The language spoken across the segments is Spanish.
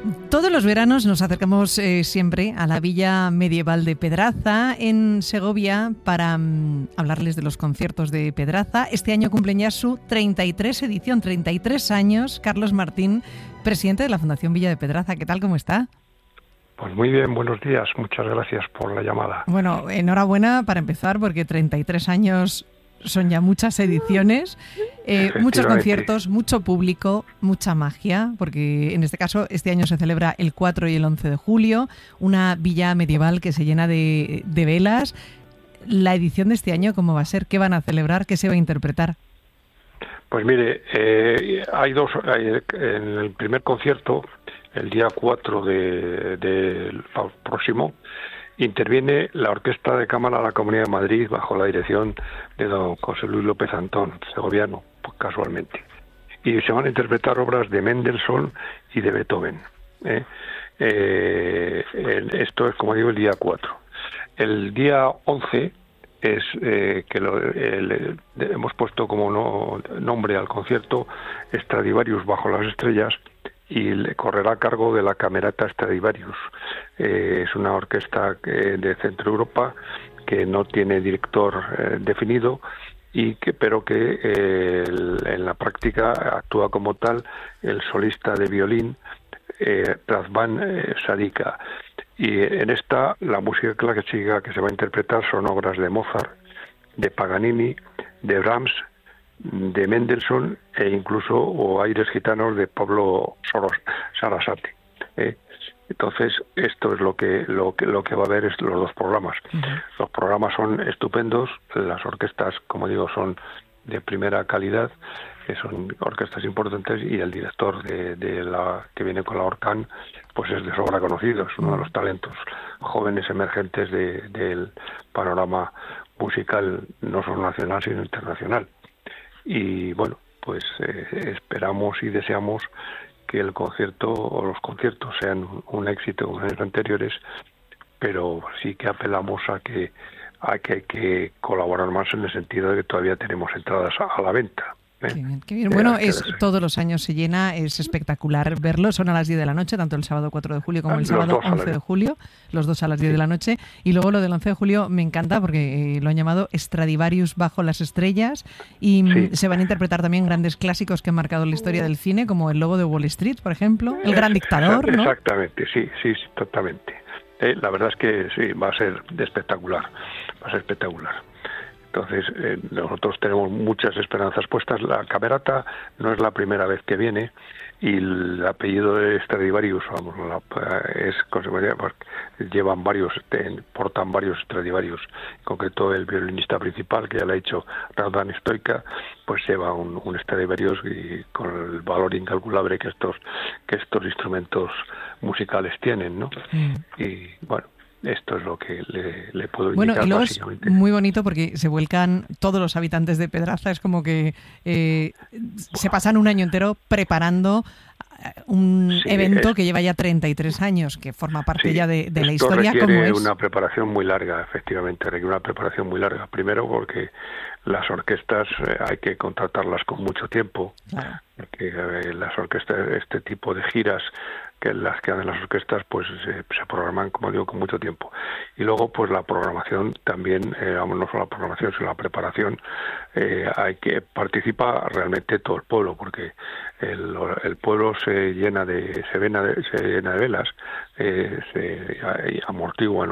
Todos los veranos nos acercamos siempre a la Villa Medieval de Pedraza, en Segovia, para hablarles de los conciertos de Pedraza. Este año cumplen ya su 33 edición, 33 años. Carlos Martín, presidente de la Fundación Villa de Pedraza. ¿Qué tal? ¿Cómo está? Pues muy bien, buenos días. Muchas gracias por la llamada. Bueno, enhorabuena para empezar, porque 33 años son ya muchas ediciones, muchos conciertos, mucho público, mucha magia, porque en este caso este año se celebra el 4 y el 11 de julio, una villa medieval que se llena de velas. La edición de este año, ¿cómo va a ser? ¿Qué van a celebrar? ¿Qué se va a interpretar? Pues mire, hay dos. En el primer concierto, el día 4 del próximo, interviene la Orquesta de Cámara de la Comunidad de Madrid bajo la dirección de don José Luis López Antón, segoviano, pues, casualmente. Y se van a interpretar obras de Mendelssohn y de Beethoven. Esto es, como digo, el día 4. El día 11 es hemos puesto como nombre al concierto Stradivarius bajo las estrellas, y le correrá a cargo de la Camerata Stradivarius. Es una orquesta de Centro Europa que no tiene director definido, pero que en la práctica actúa como tal el solista de violín Razvan Sadika. Y en esta, la música clásica que se va a interpretar son obras de Mozart, de Paganini, de Brahms, de Mendelssohn e incluso aires gitanos de Pablo Sarasate. Entonces, esto es lo que va a haber, es los dos programas. Uh-huh. Los programas son estupendos, las orquestas, como digo, son de primera calidad, son orquestas importantes, y el director que viene con la Orcán, pues es de sobra conocido, es uno de los talentos jóvenes emergentes del panorama musical, no solo nacional sino internacional. Y bueno, pues esperamos y deseamos que el concierto o los conciertos sean un éxito como en años anteriores, pero sí que apelamos a que hay que colaborar más, en el sentido de que todavía tenemos entradas a la venta. Qué bien. Bueno, todos los años se llena, es espectacular verlo. Son a las 10 de la noche, tanto el sábado 4 de julio como el sábado 11 de julio, los dos a las 10 de la noche. Y luego lo del 11 de julio me encanta porque lo han llamado Stradivarius bajo las estrellas, y se van a interpretar también grandes clásicos que han marcado la historia del cine, como El lobo de Wall Street, por ejemplo, El gran dictador, ¿no? Exactamente, sí, totalmente. La verdad es que sí, va a ser espectacular, Entonces, nosotros tenemos muchas esperanzas puestas. La Camerata no es la primera vez que viene, y el apellido de Stradivarius, es consecuencia, porque portan varios Stradivarius. En concreto, el violinista principal, que ya le ha dicho, Razvan Stoika, pues lleva un Stradivarius, y con el valor incalculable que estos instrumentos musicales tienen, ¿no? Y bueno, esto es lo que le puedo indicar. Bueno, y luego básicamente. Es muy bonito porque se vuelcan todos los habitantes de Pedraza. Es como que se pasan un año entero preparando un evento que lleva ya 33 años, que forma parte ya de la historia. Requiere una preparación muy larga, efectivamente, requiere una preparación muy larga. Primero porque las orquestas hay que contratarlas con mucho tiempo, claro. Porque las orquestas, este tipo de giras, que las que hacen las orquestas, pues se programan, como digo, con mucho tiempo. Y luego, pues la programación también, no solo la programación, sino la preparación, hay que participar realmente todo el pueblo, porque el pueblo se llena de velas, se amortiguan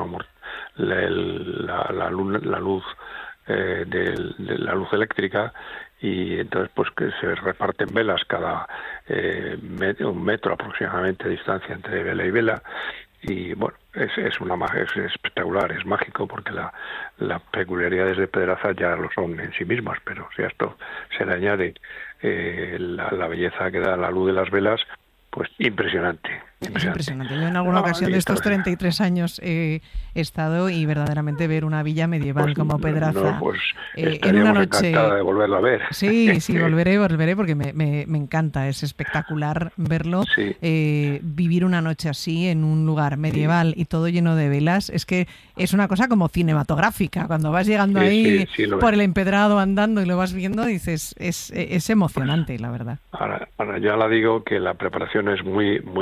la luz de la luz eléctrica, y entonces pues que se reparten velas cada un metro aproximadamente de distancia entre vela y vela, y bueno, es espectacular, es mágico, porque las peculiaridades de Pedraza ya lo son en sí mismas, pero si a esto se le añade la belleza que da la luz de las velas, pues impresionante. Es impresionante. Yo en alguna ocasión de estos 33 años he estado, y verdaderamente ver una villa medieval como Pedraza en una noche, encantada de volverla a ver. Sí, volveré porque me encanta, es espectacular verlo. Sí. Vivir una noche así en un lugar medieval y todo lleno de velas, es que es una cosa como cinematográfica. Cuando vas llegando ahí por el empedrado andando y lo vas viendo, dices, es emocionante, la verdad. Ahora ya la digo que la preparación es muy, muy laboriosa,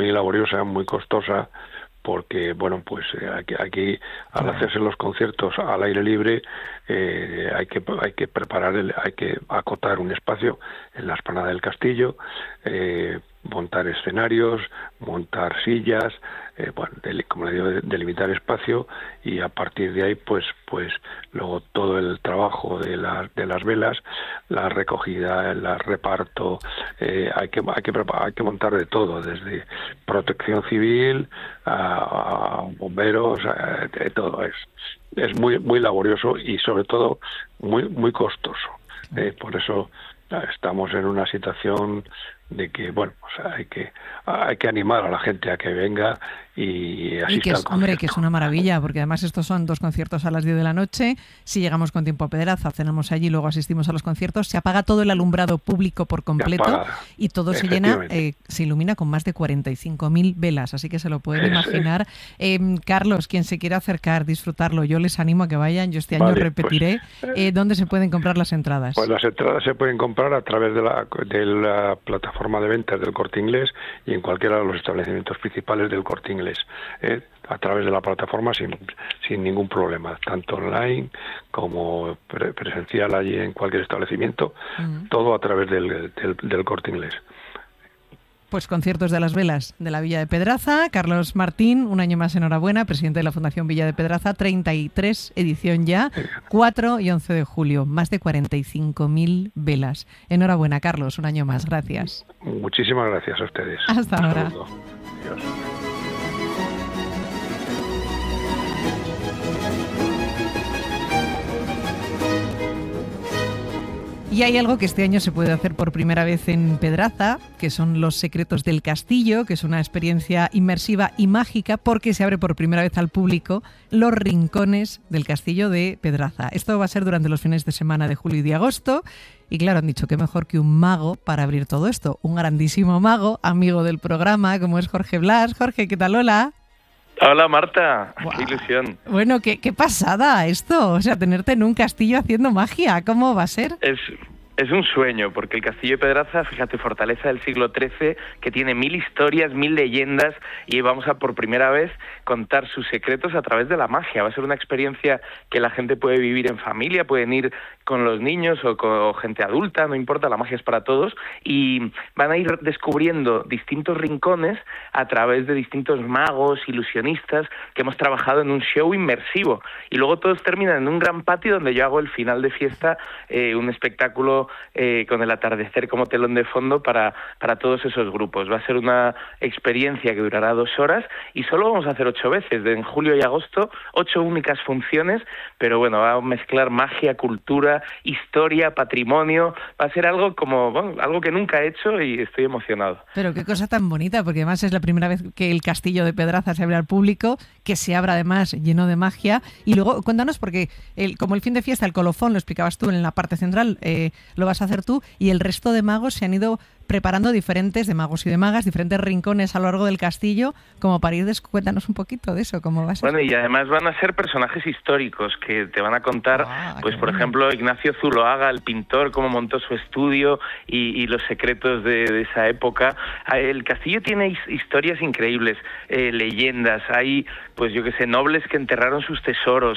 sea muy costosa, porque bueno, pues aquí al hacerse los conciertos al aire libre hay que preparar, hay que acotar un espacio en la explanada del castillo, montar escenarios, montar sillas, bueno, como le digo, delimitar espacio, y a partir de ahí pues luego todo el trabajo de las velas, la recogida, el reparto, hay que montar de todo, desde protección civil a bomberos, de todo. Es muy laborioso y sobre todo muy costoso. Por eso estamos en una situación de que, bueno, pues hay que animar a la gente a que venga y asista al concierto. Que es una maravilla, porque además estos son 2 conciertos a las 10 de la noche. Si llegamos con tiempo a Pedraza, cenamos allí, luego asistimos a los conciertos, se apaga todo el alumbrado público por completo y todo se llena, se ilumina con más de 45.000 velas, así que se lo pueden imaginar. Carlos, quien se quiera acercar, disfrutarlo, yo les animo a que vayan. Yo este año repetiré. ¿Dónde se pueden comprar las entradas? Pues las entradas se pueden comprar a través de la plataforma de ventas del Corte Inglés y en cualquiera de los establecimientos principales del Corte Inglés, a través de la plataforma sin ningún problema, tanto online como presencial allí en cualquier establecimiento, todo a través del Corte Inglés. Pues conciertos de las velas de la Villa de Pedraza. Carlos Martín, un año más enhorabuena, presidente de la Fundación Villa de Pedraza, 33 edición ya, 4 y 11 de julio, más de 45.000 velas. Enhorabuena, Carlos, un año más, gracias. Muchísimas gracias a ustedes. Hasta ahora. Adiós. Y hay algo que este año se puede hacer por primera vez en Pedraza, que son los secretos del castillo, que es una experiencia inmersiva y mágica porque se abre por primera vez al público los rincones del castillo de Pedraza. Esto va a ser durante los fines de semana de julio y de agosto. Y claro, han dicho que mejor que un mago para abrir todo esto. Un grandísimo mago, amigo del programa, como es Jorge Blas. Jorge, ¿qué tal? Hola. Hola Marta, wow. Qué ilusión. Bueno, qué pasada esto, o sea, tenerte en un castillo haciendo magia, ¿cómo va a ser? Es un sueño, porque el Castillo de Pedraza, fíjate, fortaleza del siglo XIII, que tiene 1000 historias, 1000 leyendas, y vamos a por primera vez contar sus secretos a través de la magia. Va a ser una experiencia que la gente puede vivir en familia, pueden ir con los niños o con gente adulta, no importa, la magia es para todos, y van a ir descubriendo distintos rincones a través de distintos magos, ilusionistas, que hemos trabajado en un show inmersivo. Y luego todos terminan en un gran patio donde yo hago el final de fiesta, un espectáculo con el atardecer como telón de fondo para todos esos grupos. Va a ser una experiencia que durará 2 horas y solo vamos a hacer 8 veces, en julio y agosto, 8 únicas funciones, pero bueno, va a mezclar magia, cultura, historia, patrimonio. Va a ser algo algo que nunca he hecho y estoy emocionado. Pero qué cosa tan bonita, porque además es la primera vez que el Castillo de Pedraza se abre al público, que se abra además lleno de magia. Y luego, cuéntanos, porque como el fin de fiesta, el colofón, lo explicabas tú en la parte central, lo vas a hacer tú, y el resto de magos se han ido preparando de magos y de magas, diferentes rincones a lo largo del castillo, como para ir cuéntanos un poquito de eso, cómo va a ser. Bueno, y además van a ser personajes históricos que te van a contar, pues por ejemplo, Ignacio Zuloaga, el pintor, cómo montó su estudio y los secretos de esa época. El castillo tiene historias increíbles, leyendas, hay, pues yo qué sé, nobles que enterraron sus tesoros,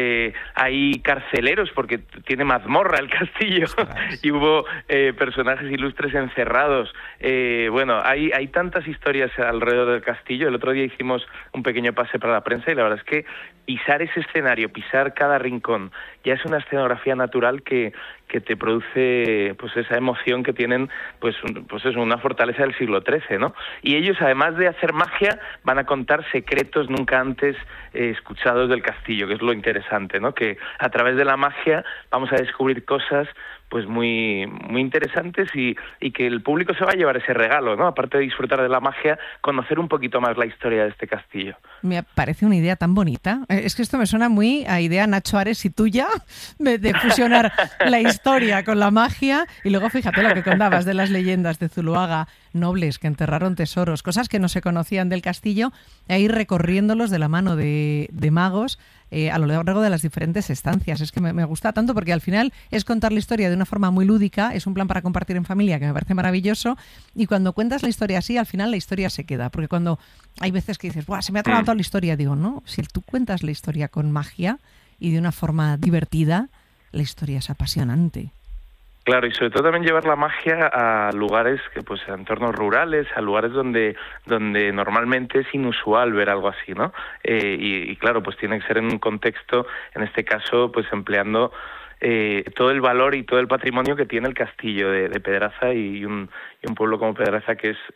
hay carceleros, porque tiene mazmorra el castillo, y hubo personajes ilustres encerrados. Bueno, hay tantas historias alrededor del castillo. El otro día hicimos un pequeño pase para la prensa y la verdad es que pisar ese escenario, pisar cada rincón, ya es una escenografía natural que te produce pues esa emoción que tienen, pues es una fortaleza del siglo XIII, ¿no? Y ellos, además de hacer magia, van a contar secretos nunca antes escuchados del castillo, que es lo interesante, ¿no? Que a través de la magia vamos a descubrir cosas pues muy interesantes y que el público se va a llevar ese regalo, ¿no? Aparte de disfrutar de la magia, conocer un poquito más la historia de este castillo. Me parece una idea tan bonita. Es que esto me suena muy a idea Nacho Ares y tuya, de fusionar la historia con la magia. Y luego fíjate lo que contabas de las leyendas de Zuloaga, nobles que enterraron tesoros, cosas que no se conocían del castillo, e ir recorriéndolos de la mano de magos a lo largo de las diferentes estancias. Es que me gusta tanto porque al final es contar la historia de una forma muy lúdica, es un plan para compartir en familia que me parece maravilloso, y cuando cuentas la historia así, al final la historia se queda, porque cuando hay veces que dices, ¡buah, se me ha tragado toda la historia! Digo, no, si tú cuentas la historia con magia y de una forma divertida, la historia es apasionante. Claro, y sobre todo también llevar la magia a lugares, pues a entornos rurales, a lugares donde normalmente es inusual ver algo así, ¿no? Y claro, pues tiene que ser en un contexto, en este caso, pues empleando todo el valor y todo el patrimonio que tiene el castillo de Pedraza y un pueblo como Pedraza que es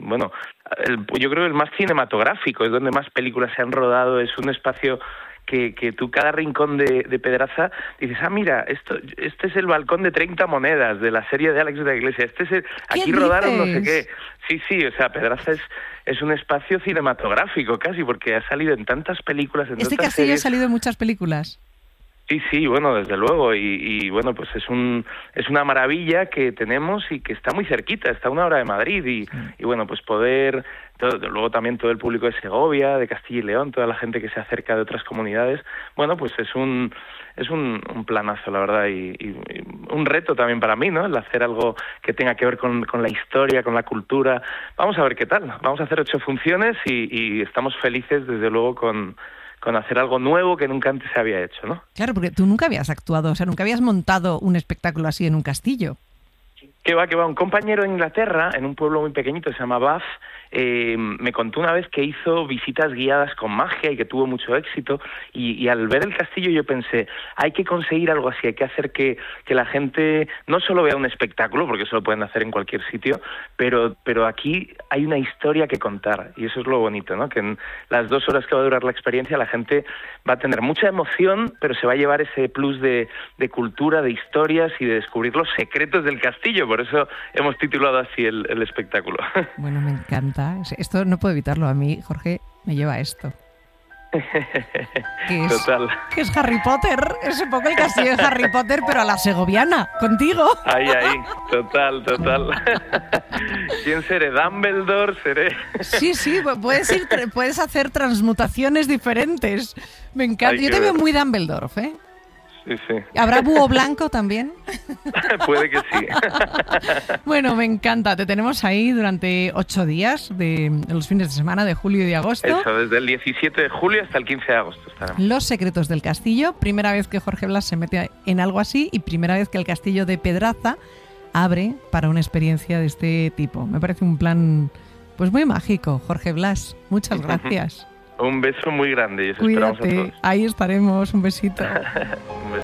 yo creo el más cinematográfico, es donde más películas se han rodado, es un espacio que tú cada rincón de Pedraza dices, mira, este es el balcón de 30 monedas de la serie de Alex de la Iglesia, aquí rodaron no sé qué. Sí, o sea, Pedraza es un espacio cinematográfico casi, porque ha salido en tantas películas, en Este tantas castillo series. ha salido en muchas películas. Sí, bueno, desde luego, y bueno, pues es una maravilla que tenemos y que está muy cerquita, está a 1 hora de Madrid, y bueno, pues luego también todo el público de Segovia, de Castilla y León, toda la gente que se acerca de otras comunidades, bueno, pues es un planazo, la verdad, y un reto también para mí, ¿no? El hacer algo que tenga que ver con la historia, con la cultura. Vamos a ver qué tal, vamos a hacer 8 funciones y estamos felices, desde luego, con hacer algo nuevo que nunca antes se había hecho, ¿no? Claro, porque tú nunca habías actuado, o sea, nunca habías montado un espectáculo así en un castillo. Que va, un compañero en Inglaterra, en un pueblo muy pequeñito, se llama Bath, me contó una vez que hizo visitas guiadas con magia y que tuvo mucho éxito, y al ver el castillo yo pensé, hay que conseguir algo así, hay que hacer que la gente no solo vea un espectáculo, porque eso lo pueden hacer en cualquier sitio, pero aquí hay una historia que contar, y eso es lo bonito, ¿no? Que en las 2 horas que va a durar la experiencia la gente va a tener mucha emoción, pero se va a llevar ese plus de cultura, de historias y de descubrir los secretos del castillo. Por eso hemos titulado así el espectáculo. Bueno, me encanta. Esto no puedo evitarlo. A mí, Jorge, me lleva a esto. Total. Que es Harry Potter. Es un poco el castillo de Harry Potter, pero a la segoviana, contigo. Ahí, total. ¿Quién seré? ¿Dumbledore? ¿Seré? Sí, puedes hacer transmutaciones diferentes. Me encanta. Yo te veo muy Dumbledore, ¿eh? Sí. ¿Habrá búho blanco también? Puede que sí. Bueno, me encanta. Te tenemos ahí durante 8 días de los fines de semana de julio y de agosto. Eso, desde el 17 de julio hasta el 15 de agosto estaremos. Los secretos del castillo. Primera vez que Jorge Blas se mete en algo así y primera vez que el castillo de Pedraza abre para una experiencia de este tipo. Me parece un plan pues muy mágico. Jorge Blas, muchas gracias. Un beso muy grande y os esperamos a todos. Ahí estaremos. Un besito. Un beso.